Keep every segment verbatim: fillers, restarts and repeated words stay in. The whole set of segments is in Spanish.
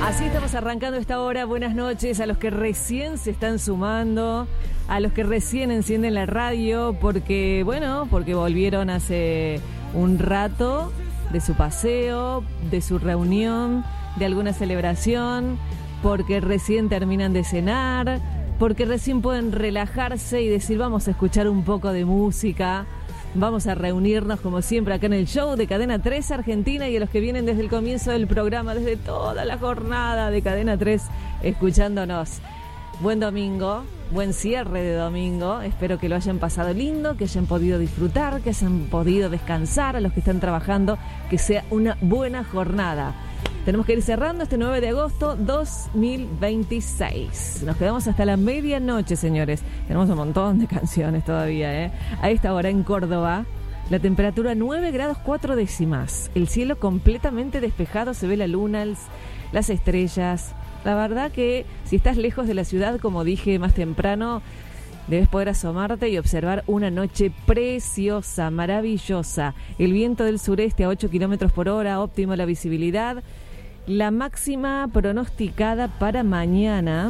Así estamos arrancando esta hora. Buenas noches a los que recién se están sumando, a los que recién encienden la radio, porque, bueno, porque volvieron hace un rato de su paseo, de su reunión, de alguna celebración, porque recién terminan de cenar, porque recién pueden relajarse y decir, vamos a escuchar un poco de música. Vamos a reunirnos como siempre acá en el show de Cadena tres Argentina, y a los que vienen desde el comienzo del programa, desde toda la jornada de Cadena tres, escuchándonos. Buen domingo, buen cierre de domingo. Espero que lo hayan pasado lindo, que hayan podido disfrutar, que hayan podido descansar. A los que están trabajando, que sea una buena jornada. Tenemos que ir cerrando este nueve de agosto dos mil veintiséis. Nos quedamos hasta la medianoche, señores. Tenemos un montón de canciones todavía, ¿eh? A esta hora en Córdoba, la temperatura nueve grados cuatro décimas. El cielo completamente despejado, se ve la luna, las estrellas. La verdad que si estás lejos de la ciudad, como dije más temprano, debes poder asomarte y observar una noche preciosa, maravillosa. El viento del sureste a ocho kilómetros por hora, óptima la visibilidad. La máxima pronosticada para mañana,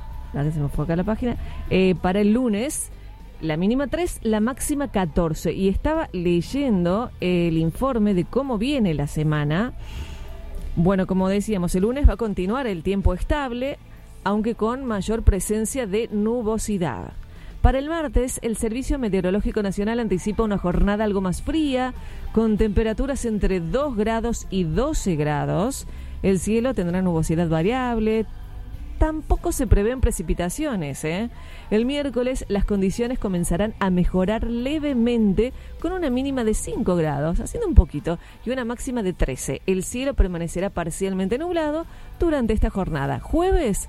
a ver, se me fue acá la página, eh, para el lunes, la mínima tres, la máxima catorce. Y estaba leyendo el informe de cómo viene la semana. Bueno, como decíamos, el lunes va a continuar el tiempo estable, aunque con mayor presencia de nubosidad. Para el martes, el Servicio Meteorológico Nacional anticipa una jornada algo más fría, con temperaturas entre dos grados y doce grados. El cielo tendrá nubosidad variable. Tampoco se prevén precipitaciones, ¿eh? El miércoles las condiciones comenzarán a mejorar levemente, con una mínima de cinco grados, haciendo un poquito, y una máxima de trece. El cielo permanecerá parcialmente nublado durante esta jornada. Jueves,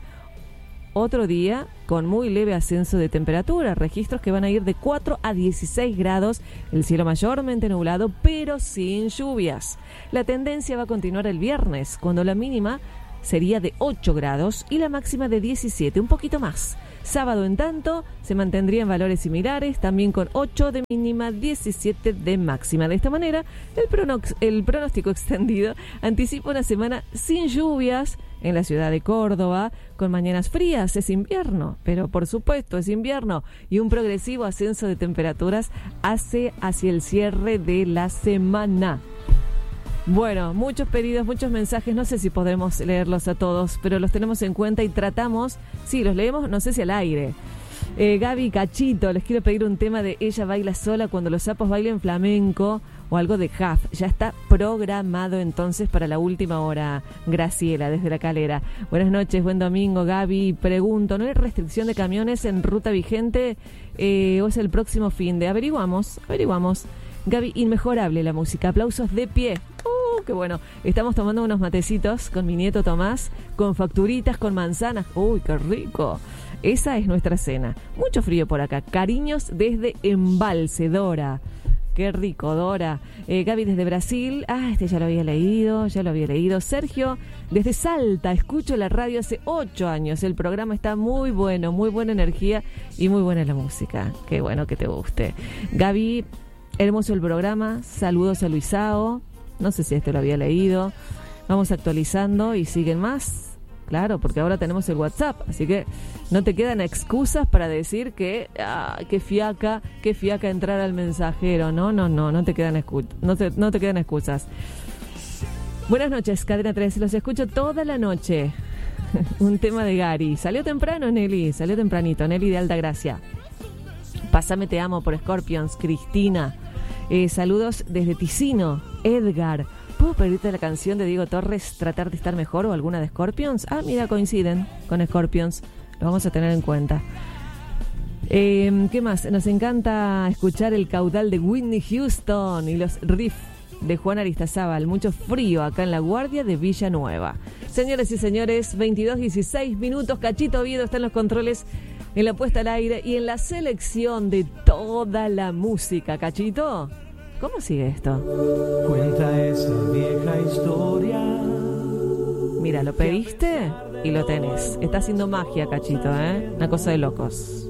otro día con muy leve ascenso de temperatura, registros que van a ir de cuatro a dieciséis grados, el cielo mayormente nublado, pero sin lluvias. La tendencia va a continuar el viernes, cuando la mínima sería de ocho grados y la máxima de diecisiete, un poquito más. Sábado, en tanto, se mantendrían valores similares, también con ocho de mínima, diecisiete de máxima. De esta manera, el, pronox- el pronóstico extendido anticipa una semana sin lluvias en la ciudad de Córdoba, con mañanas frías. Es invierno, pero por supuesto es invierno, y un progresivo ascenso de temperaturas hace hacia el cierre de la semana. Bueno, muchos pedidos, muchos mensajes, no sé si podremos leerlos a todos, pero los tenemos en cuenta y tratamos, sí, los leemos, no sé si al aire. Eh, Gaby Cachito, les quiero pedir un tema de Ella baila sola cuando los sapos bailen flamenco, o algo de Huff. Ya está programado entonces para la última hora. Graciela, desde La Calera. Buenas noches, buen domingo, Gaby. Pregunto, ¿no hay restricción de camiones en ruta vigente eh, o es el próximo fin de? Averiguamos, averiguamos. Gaby, inmejorable la música. Aplausos de pie. ¡Uh, qué bueno! Estamos tomando unos matecitos con mi nieto Tomás, con facturitas, con manzanas. ¡Uy, qué rico! Esa es nuestra cena. Mucho frío por acá. Cariños desde Embalse, Dora. Qué rico, Dora. Eh, Gaby desde Brasil. Ah, este ya lo había leído, ya lo había leído. Sergio desde Salta. Escucho la radio hace ocho años. El programa está muy bueno, muy buena energía y muy buena la música. Qué bueno que te guste. Gaby, hermoso el programa. Saludos a Luisao. No sé si este lo había leído. Vamos actualizando y siguen más. Claro, porque ahora tenemos el WhatsApp, así que no te quedan excusas para decir que ah, qué fiaca, qué fiaca entrar al mensajero. No, no, no, no te quedan excu- no te, no te quedan excusas. Buenas noches, Cadena tres, los escucho toda la noche. Un tema de Gary. Salió temprano, Nelly, salió tempranito, Nelly de Altagracia. Pásame te amo por Scorpions, Cristina. Eh, saludos desde Ticino, Edgar. ¿Puedo pedirte la canción de Diego Torres, Tratar de estar mejor, o alguna de Scorpions? Ah, mira, coinciden con Scorpions. Lo vamos a tener en cuenta. Eh, ¿Qué más? Nos encanta escuchar el caudal de Whitney Houston y los riffs de Juan Aristazábal. Mucho frío acá en la Guardia de Villanueva. Señores y señores, veintidós dieciséis minutos. Cachito Oviedo está en los controles, en la puesta al aire y en la selección de toda la música. Cachito, ¿cómo sigue esto? Cuenta esa vieja historia. Mira, lo pediste y lo tenés. Está haciendo magia, Cachito, ¿eh? Una cosa de locos.